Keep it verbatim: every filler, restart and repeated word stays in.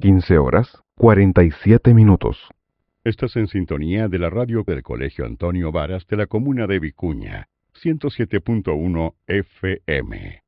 quince horas, cuarenta y siete minutos. Estás en sintonía de la radio del Colegio Antonio Varas de la comuna de Vicuña, ciento siete punto uno F M.